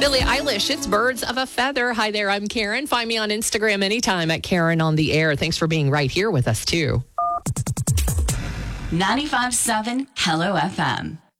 Billie Eilish, it's Birds of a Feather. Hi there, I'm Karen. Find me on Instagram anytime at Karen on the Air. Thanks for being right here with us, too. 95.7 Hello FM.